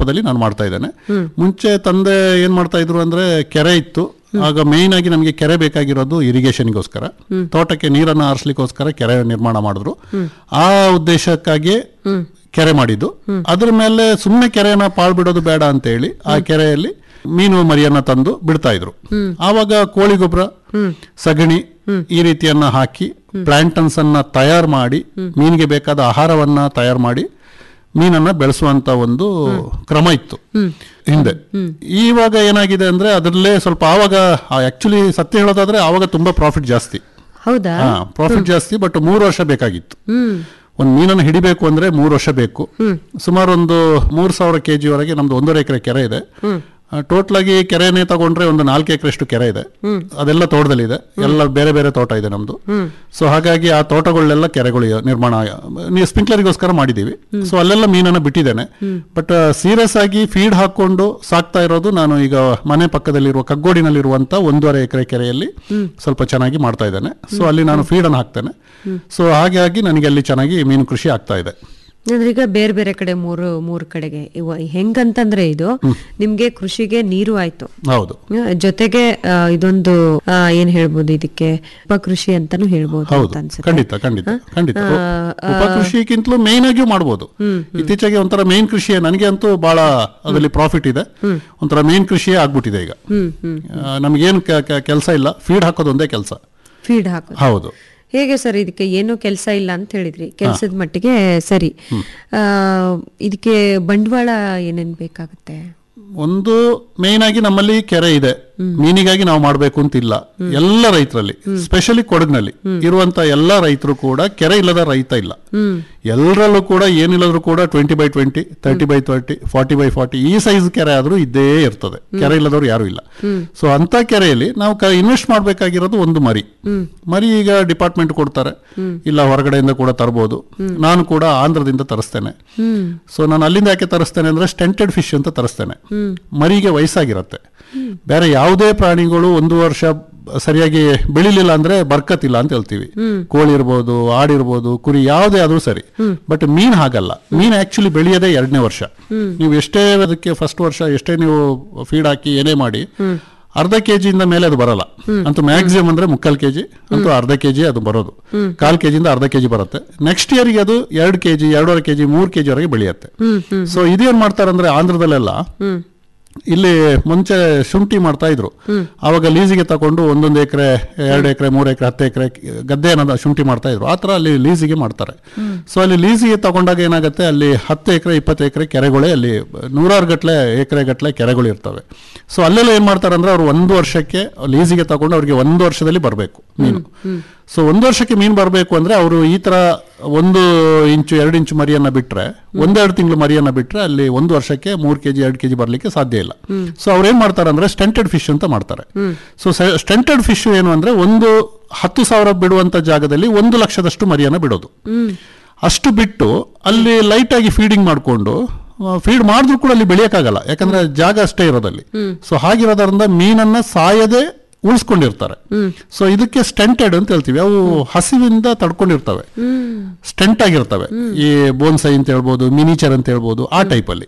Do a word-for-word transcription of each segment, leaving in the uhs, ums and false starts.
ರೂಪದಲ್ಲಿ ನಾನು ಮಾಡ್ತಾ ಇದ್ದೇನೆ. ಮುಂಚೆ ತಂದೆ ಏನ್ ಮಾಡ್ತಾ ಇದ್ರು ಅಂದ್ರೆ ಕೆರೆ ಇತ್ತು. ಆಗ ಮೇಯ್ನ್ ಆಗಿ ನಮಗೆ ಕೆರೆ ಬೇಕಾಗಿರೋದು ಇರಿಗೇಷನ್ಗೋಸ್ಕರ, ತೋಟಕ್ಕೆ ನೀರನ್ನು ಹಾರಿಸ್ಲಿಕ್ಕೋಸ್ಕರ ಕೆರೆ ನಿರ್ಮಾಣ ಮಾಡಿದ್ರು. ಆ ಉದ್ದೇಶಕ್ಕಾಗಿ ಕೆರೆ ಮಾಡಿದ್ದು. ಅದ್ರ ಮೇಲೆ ಸುಮ್ಮನೆ ಕೆರೆಯನ್ನ ಪಾಳು ಬಿಡೋದು ಬೇಡ ಅಂತ ಹೇಳಿ ಆ ಕೆರೆಯಲ್ಲಿ ಮೀನು ಮರಿಯನ್ನ ತಂದು ಬಿಡ್ತಾ ಇದ್ರು. ಆವಾಗ ಕೋಳಿ ಗೊಬ್ಬರ, ಸಗಣಿ ಈ ರೀತಿಯನ್ನ ಹಾಕಿ ಪ್ಲಾಂಟನ್ಸ್ ಅನ್ನ ತಯಾರು ಮಾಡಿ ಮೀನಿಗೆ ಬೇಕಾದ ಆಹಾರವನ್ನ ತಯಾರು ಮಾಡಿ ಮೀನನ್ನ ಬೆಳೆಸುವಂತ ಒಂದು ಕ್ರಮ ಇತ್ತು ಹಿಂದೆ. ಇವಾಗ ಏನಾಗಿದೆ ಅಂದ್ರೆ ಅದರಲ್ಲೇ ಸ್ವಲ್ಪ ಆವಾಗ ಆಕ್ಚುಲಿ ಸತ್ಯ ಹೇಳೋದಾದ್ರೆ ಆವಾಗ ತುಂಬಾ ಪ್ರಾಫಿಟ್ ಜಾಸ್ತಿ. ಹೌದಾ? ಹಾ, ಪ್ರಾಫಿಟ್ ಜಾಸ್ತಿ. ಬಟ್ ಮೂರು ವರ್ಷ ಬೇಕಾಗಿತ್ತು. ಒಂದು ಮೀನನ್ನು ಹಿಡಿಬೇಕು ಅಂದ್ರೆ ಮೂರು ವರ್ಷ ಬೇಕು. ಸುಮಾರು ಒಂದು ಮೂರ್ ಸಾವಿರ ಕೆಜಿ ವರೆಗೆ ನಮ್ದು ಒಂದೂವರೆ ಎಕರೆ ಕೆರೆ ಇದೆ. ಟೋಟಲ್ ಆಗಿ ಕೆರೆನೇ ತಗೊಂಡ್ರೆ ಒಂದು ನಾಲ್ಕು ಎಕರೆಷ್ಟು ಕೆರೆ ಇದೆ. ಅದೆಲ್ಲ ತೋಟದಲ್ಲಿದೆ, ಎಲ್ಲ ಬೇರೆ ಬೇರೆ ತೋಟ ಇದೆ ನಮ್ದು. ಸೊ ಹಾಗಾಗಿ ಆ ತೋಟಗಳೆಲ್ಲ ಕೆರೆಗಳು ನಿರ್ಮಾಣ ಸ್ಪ್ರಿಂಕ್ಲರ್ಗೋಸ್ಕರ ಮಾಡಿದೀವಿ. ಸೊ ಅಲ್ಲೆಲ್ಲ ಮೀನನ್ನ ಬಿಟ್ಟಿದ್ದೇನೆ. ಬಟ್ ಸೀರಿಯಸ್ ಆಗಿ ಫೀಡ್ ಹಾಕೊಂಡು ಸಾಕ್ತಾ ಇರೋದು ನಾನು ಈಗ ಮನೆ ಪಕ್ಕದಲ್ಲಿರುವ ಕಗ್ಗೋಡಿನಲ್ಲಿರುವಂತ ಒಂದೂವರೆ ಎಕರೆ ಕೆರೆಯಲ್ಲಿ ಸ್ವಲ್ಪ ಚೆನ್ನಾಗಿ ಮಾಡ್ತಾ ಇದ್ದೇನೆ. ಸೊ ಅಲ್ಲಿ ನಾನು ಫೀಡ್ ಅನ್ನು ಹಾಕ್ತೇನೆ. ಸೊ ಹಾಗಾಗಿ ನನಗೆ ಅಲ್ಲಿ ಚೆನ್ನಾಗಿ ಮೀನು ಕೃಷಿ ಆಗ್ತಾ ಇದೆ. ಅಂದ್ರೆ ಈಗ ಬೇರೆ ಬೇರೆ ಕಡೆ ಮೂರು ಮೂರು ಕಡೆಗೆ ಇವ ಹೆಂಗಂತಂದ್ರೆ ಇದು ನಿಮ್ಗೆ ಕೃಷಿಗೆ ನೀರು ಆಯ್ತು, ಹೌದು, ಜೊತೆಗೆ ಇದೊಂದು ಏನ್ ಹೇಳ್ಬೋದು, ಇದಕ್ಕೆ ಉಪಕೃಷಿ ಅಂತಾನು ಹೇಳ್ಬೋದು ಅಂತ ಅನ್ಸುತ್ತೆ. ಖಂಡಿತ ಖಂಡಿತ ಖಂಡಿತ ಉಪಕೃಷಿಗಿಂತಲೂ ಮೇನ್ ಆಗಿ ಮಾಡ್ಬೋದು. ಇತ್ತೀಚೆಗೆ ಒಂಥರ ಮೇನ್ ಕೃಷಿಯೇ ನನಗೆ ಅಂತೂ ಬಹಳ ಅದರಲ್ಲಿ ಪ್ರಾಫಿಟ್ ಇದೆ. ಒಂಥರ ಮೇನ್ ಕೃಷಿಯೇ ಆಗ್ಬಿಟ್ಟಿದೆ ಈಗ. ನಮ್ಗೇನ್ ಕೆಲಸ ಇಲ್ಲ, ಫೀಡ್ ಹಾಕೋದು ಒಂದೇ ಕೆಲಸ. ಫೀಡ್ ಹಾಕೋದು, ಹೌದು. ಹೇಗೆ ಸರ್ ಇದಕ್ಕೆ ಏನೂ ಕೆಲಸ ಇಲ್ಲ ಅಂತ ಹೇಳಿದ್ರಿ, ಕೆಲಸದ ಮಟ್ಟಿಗೆ ಸರಿ. ಇದಕ್ಕೆ ಬಂಡವಾಳ ಏನೇನ್ ಬೇಕಾಗುತ್ತೆ? ಒಂದು ಮೇನ್ ಆಗಿ ನಮ್ಮಲ್ಲಿ ಕೆರೆ ಇದೆ, ಮೀನಿಗಾಗಿ ನಾವು ಮಾಡಬೇಕು ಅಂತಿಲ್ಲ. ಎಲ್ಲ ರೈತರಲ್ಲಿ, ಸ್ಪೆಷಲಿ ಕೊಡಗಿನಲ್ಲಿ ಇರುವಂತ ಎಲ್ಲ ರೈತರು ಕೂಡ ಕೆರೆ ಇಲ್ಲದ ರೈತ ಇಲ್ಲ. ಎಲ್ಲರಲ್ಲೂ ಕೂಡ ಏನಿಲ್ಲದ್ರು ಕೂಡ twenty by twenty, thirty by thirty, forty by forty ಈ ಸೈಜ್ ಕೆರೆ ಆದ್ರೂ ಇದ್ದೇ ಇರ್ತದೆ. ಕೆರೆ ಇಲ್ಲದವ್ರು ಯಾರು ಇಲ್ಲ. ಸೊ ಅಂತ ಕೆರೆಯಲ್ಲಿ ನಾವು ಇನ್ವೆಸ್ಟ್ ಮಾಡ್ಬೇಕಾಗಿರೋದು ಒಂದು ಮರಿ. ಮರಿ ಈಗ ಡಿಪಾರ್ಟ್ಮೆಂಟ್ ಕೊಡ್ತಾರೆ, ಇಲ್ಲ ಹೊರಗಡೆಯಿಂದ ಕೂಡ ತರಬಹುದು. ನಾನು ಕೂಡ ಆಂಧ್ರದಿಂದ ತರಿಸ್ತೇನೆ. ಸೊ ನಾನು ಅಲ್ಲಿಂದ ಯಾಕೆ ತರಿಸ್ತೇನೆ ಅಂದ್ರೆ ಸ್ಟೆಂಟೆಡ್ ಫಿಶ್ ಅಂತ ತರಿಸ್ತೇನೆ. ಮರಿಗೆ ವಯಸ್ಸಾಗಿರತ್ತೆ. ಬೇರೆ ಯಾವುದೇ ಪ್ರಾಣಿಗಳು ಒಂದು ವರ್ಷ ಸರಿಯಾಗಿ ಬೆಳಿಲಿಲ್ಲ ಅಂದ್ರೆ ಬರ್ಕತ್ತಿಲ್ಲ ಅಂತ ಹೇಳ್ತೀವಿ. ಕೋಳಿ ಇರ್ಬೋದು, ಆಡಿರ್ಬೋದು, ಕುರಿ ಯಾವುದೇ ಆದ್ರೂ ಸರಿ. ಬಟ್ ಮೀನ್ ಹಾಗಲ್ಲ. ಮೀನ್ ಆಕ್ಚುಲಿ ಬೆಳೆಯೋದೇ ಎರಡನೇ ವರ್ಷ. ನೀವು ಎಷ್ಟೇ ಅದಕ್ಕೆ ಫಸ್ಟ್ ವರ್ಷ ಎಷ್ಟೇ ನೀವು ಫೀಡ್ ಹಾಕಿ ಏನೇ ಮಾಡಿ ಅರ್ಧ ಕೆಜಿಯಿಂದ ಮೇಲೆ ಅದು ಬರಲ್ಲ. ಅಂತೂ ಮ್ಯಾಕ್ಸಿಮಮ್ ಅಂದ್ರೆ ಮುಕ್ಕಾಲ್ ಕೆಜಿ ಅಂತೂ ಅರ್ಧ ಕೆಜಿ ಅದು ಬರೋದು. ಕಾಲ್ ಕೆಜಿಯಿಂದ ಅರ್ಧ ಕೆಜಿ ಬರುತ್ತೆ. ನೆಕ್ಸ್ಟ್ ಇಯರ್ಗೆ ಅದು ಎರಡು ಕೆಜಿ, ಎರಡೂವರೆ ಕೆಜಿ, ಮೂರ್ ಕೆಜಿ ವರೆಗೆ ಬೆಳೆಯುತ್ತೆ. ಸೊ ಇದೇನ್ ಮಾಡ್ತಾರಂದ್ರೆ ಆಂಧ್ರದಲ್ಲೆಲ್ಲ ಇಲ್ಲಿ ಮುಂಚೆ ಶುಂಠಿ ಮಾಡ್ತಾ ಇದ್ರು. ಆವಾಗ ಲೀಸಿಗೆ ತಗೊಂಡು ಒಂದೊಂದು ಎಕರೆ, ಎರಡು ಎಕರೆ, ಮೂರು ಎಕರೆ, ಹತ್ತು ಎಕರೆ ಗದ್ದೆ ಅನ್ನೋದು ಶುಂಠಿ ಮಾಡ್ತಾ ಇದ್ರು. ಆತರ ಅಲ್ಲಿ ಲೀಸಿಗೆ ಮಾಡ್ತಾರೆ. ಸೊ ಅಲ್ಲಿ ಲೀಸಿಗೆ ತಗೊಂಡಾಗ ಏನಾಗುತ್ತೆ, ಅಲ್ಲಿ ಹತ್ತು ಎಕರೆ, ಇಪ್ಪತ್ತು ಎಕರೆ ಕೆರೆಗಳೇ, ಅಲ್ಲಿ ನೂರಾರು ಗಟ್ಲೆ ಎಕರೆ ಗಟ್ಲೆ ಕೆರೆಗಳು ಇರ್ತವೆ. ಸೊ ಅಲ್ಲೆಲ್ಲ ಏನ್ ಮಾಡ್ತಾರೆ ಅಂದ್ರೆ ಅವ್ರು ಒಂದು ವರ್ಷಕ್ಕೆ ಲೀಸಿಗೆ ತಗೊಂಡು ಅವ್ರಿಗೆ ಒಂದು ವರ್ಷದಲ್ಲಿ ಬರಬೇಕು ಮೀನು. ಸೊ ಒಂದು ವರ್ಷಕ್ಕೆ ಮೀನು ಬರಬೇಕು ಅಂದ್ರೆ ಅವರು ಈ ತರ ಒಂದು ಇಂಚು ಎರಡು ಇಂಚು ಮರಿಯನ್ನ ಬಿಟ್ರೆ, ಒಂದೆರಡು ತಿಂಗಳು ಮರಿಯನ್ನ ಬಿಟ್ರೆ ಅಲ್ಲಿ ಒಂದು ವರ್ಷಕ್ಕೆ ಮೂರ್ ಕೆಜಿ ಎರಡು ಕೆಜಿ ಬರ್ಲಿಕ್ಕೆ ಸಾಧ್ಯ ಇಲ್ಲ. ಸೊ ಅವ್ರು ಏನ್ ಮಾಡ್ತಾರೆ ಅಂದ್ರೆ ಸ್ಟೆಂಟೆಡ್ ಫಿಶ್ ಅಂತ ಮಾಡ್ತಾರೆ. ಸೊ ಸ್ಟೆಂಟೆಡ್ ಫಿಶ್ ಏನು ಅಂದ್ರೆ ಒಂದು ಹತ್ತು ಸಾವಿರ ಬಿಡುವಂತ ಜಾಗದಲ್ಲಿ ಒಂದು ಲಕ್ಷದಷ್ಟು ಮರಿಯನ್ನ ಬಿಡೋದು. ಅಷ್ಟು ಬಿಟ್ಟು ಅಲ್ಲಿ ಲೈಟ್ ಆಗಿ ಫೀಡಿಂಗ್ ಮಾಡಿಕೊಂಡು, ಫೀಡ್ ಮಾಡಿದ್ರು ಕೂಡ ಅಲ್ಲಿ ಬೆಳೆಯಕ್ಕಾಗಲ್ಲ, ಯಾಕಂದ್ರೆ ಜಾಗ ಅಷ್ಟೇ ಇರೋದಲ್ಲಿ. ಸೊ ಹಾಗಿರೋದ್ರಿಂದ ಮೀನನ್ನ ಸಾಯದೆ ಉಳಿಸ್ಕೊಂಡಿರ್ತಾರೆ. ಸೊ ಇದಕ್ಕೆ ಸ್ಟೆಂಟೆಡ್ ಅಂತ ಹೇಳ್ತೀವಿ. ಅವು ಹಸಿವಿಂದ ತಡ್ಕೊಂಡಿರ್ತವೆ, ಸ್ಟೆಂಟ್ ಆಗಿರ್ತವೆ. ಈ ಬೋನ್ಸೈ ಅಂತ ಹೇಳ್ಬೋದು, ಮಿನಿಚರ್ ಅಂತ ಹೇಳ್ಬೋದು, ಆ ಟೈಪ್ ಅಲ್ಲಿ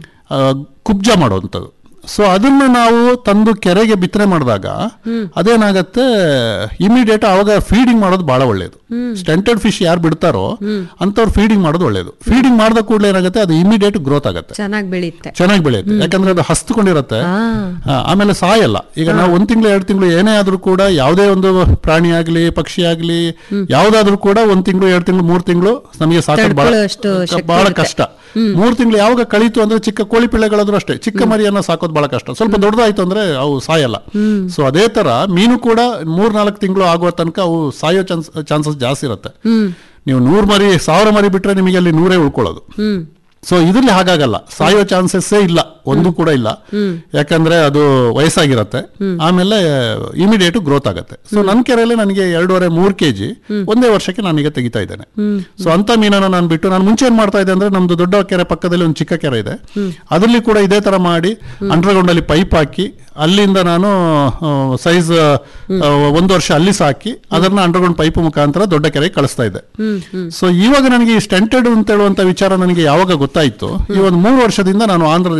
ಕುಬ್ಜ ಮಾಡೋವಂಥದ್ದು. ಸೊ ಅದನ್ನ ನಾವು ತಂದು ಕೆರೆಗೆ ಬಿತ್ತನೆ ಮಾಡಿದಾಗ ಅದೇನಾಗತ್ತೆ, ಇಮಿಡಿಯೇಟ್ ಅವಾಗ ಫೀಡಿಂಗ್ ಮಾಡೋದು ಬಹಳ ಒಳ್ಳೇದು. ಸ್ಟೆಂಟೆಡ್ ಫಿಶ್ ಯಾರು ಬಿಡ್ತಾರೋ ಅಂತವ್ರು ಫೀಡಿಂಗ್ ಮಾಡೋದು ಒಳ್ಳೇದು. ಫೀಡಿಂಗ್ ಮಾಡಿದ ಕೂಡಲೇ ಏನಾಗುತ್ತೆ, ಅದು ಇಮಿಡಿಯೇಟ್ ಗ್ರೋತ್ ಆಗುತ್ತೆ, ಚೆನ್ನಾಗಿ ಬೆಳೆಯುತ್ತೆ ಚೆನ್ನಾಗಿ ಬೆಳೆಯುತ್ತೆ ಯಾಕಂದ್ರೆ ಅದು ಹಸ್ತ್ಕೊಂಡಿರುತ್ತೆ. ಆಮೇಲೆ ಸಾಯಲ್ಲ. ಈಗ ನಾವು ಒಂದ್ ತಿಂಗಳು ಎರಡು ತಿಂಗಳು ಏನೇ ಆದ್ರೂ ಕೂಡ, ಯಾವುದೇ ಒಂದು ಪ್ರಾಣಿ ಆಗ್ಲಿ, ಪಕ್ಷಿ ಆಗ್ಲಿ, ಯಾವ್ದಾದ್ರು ಕೂಡ ಒಂದ್ ತಿಂಗಳು ಎರಡು ತಿಂಗಳು ಮೂರ್ ತಿಂಗಳು ನಮಗೆ ಸಾಕೋದು ಬಹಳ ಬಹಳ ಕಷ್ಟ. ಮೂರ್ ತಿಂಗಳು ಯಾವಾಗ ಕಳೀತು ಅಂದ್ರೆ, ಚಿಕ್ಕ ಕೋಳಿ ಪಿಳ್ಳೆಗಳಾದ್ರೂ ಅಷ್ಟೇ, ಚಿಕ್ಕ ಮರಿಯನ್ನ ಸಾಕೋದು ಬಹಳ ಕಷ್ಟ. ಸ್ವಲ್ಪ ದೊಡ್ಡದಾಯ್ತು ಅಂದ್ರೆ ಅವು ಸಾಯಲ್ಲ. ಸೊ ಅದೇ ತರ ಮೀನು ಕೂಡ ಮೂರ್ ನಾಲ್ಕು ತಿಂಗಳು ಆಗುವ ತನಕ ಅವು ಸಾಯೋ ಚಾನ್ಸ್ ಚಾನ್ಸಸ್ ಜಾಸ್ತಿ ಇರುತ್ತೆ. ನೀವು ನೂರ್ ಮರಿ, ಸಾವಿರ ಮರಿ ಬಿಟ್ರೆ ನಿಮಗೆ ಅಲ್ಲಿ ನೂರೇ ಉಳ್ಕೊಳ್ಳೋದು. ಸೊ ಇದ್ರಲ್ಲಿ ಹಾಗಾಗಲ್ಲ, ಸಾಯೋ ಚಾನ್ಸಸ್ಸೇ ಇಲ್ಲ, ಒಂದು ಕೂಡ ಇಲ್ಲ. ಯಾಕಂದ್ರೆ ಅದು ವಯಸ್ಸಾಗಿರತ್ತೆ, ಆಮೇಲೆ ಇಮಿಡಿಯೇಟ್ ಗ್ರೋತ್ ಆಗುತ್ತೆ. ಸೊ ನನ್ನ ಕೆರೆಯಲ್ಲಿ ನನಗೆ ಎರಡೂವರೆ ಮೂರ್ ಕೆಜಿ ಒಂದೇ ವರ್ಷಕ್ಕೆ ನಾನೀಗ ತೆಗಿತಾ ಇದ್ದೇನೆ. ಸೊ ಅಂತ ಮೀನನ್ನು ನಾನು ಬಿಟ್ಟು, ನಾನು ಮುಂಚೆ ಏನ್ ಮಾಡ್ತಾ ಇದ್ದೆ ಅಂದ್ರೆ, ನಮ್ದು ದೊಡ್ಡ ಕೆರೆ ಪಕ್ಕದಲ್ಲಿ ಒಂದು ಚಿಕ್ಕ ಕೆರೆ ಇದೆ, ಅದರಲ್ಲಿ ಕೂಡ ಇದೇ ತರ ಮಾಡಿ ಅಂಡರ್ಗ್ರೌಂಡ್ ಅಲ್ಲಿ ಪೈಪ್ ಹಾಕಿ, ಅಲ್ಲಿಂದ ನಾನು ಸೈಜ್ ಒಂದು ವರ್ಷ ಅಲ್ಲಿ ಸಾಕಿ ಅದನ್ನ ಅಂಡರ್ಗ್ರೌಂಡ್ ಪೈಪ್ ಮುಖಾಂತರ ದೊಡ್ಡ ಕೆರೆಗೆ ಕಳಿಸ್ತಾ ಇದ್ದೆ. ಸೊ ಇವಾಗ ನನಗೆ ಸ್ಟೆಂಟೆಡ್ ಅಂತ ಹೇಳುವಂತ ವಿಚಾರ ನನಗೆ ಯಾವಾಗ ಗೊತ್ತಾಯ್ತು, ಈ ಒಂದು ಮೂರು ವರ್ಷದಿಂದ ನಾನು ಆಂಧ್ರ